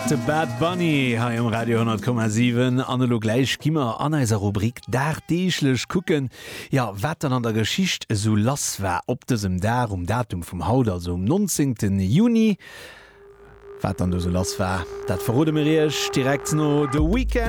De Bad Bunny ha im Radio 10,7 analog gleich gimmer an eiser Rubrik derdeeglech kucken. Ja wat an der Geschicht so lass war op desem Datum vum Haut also 19. Juni. Wat an du so lass war, dat verrode mirch direkt no de Weekend.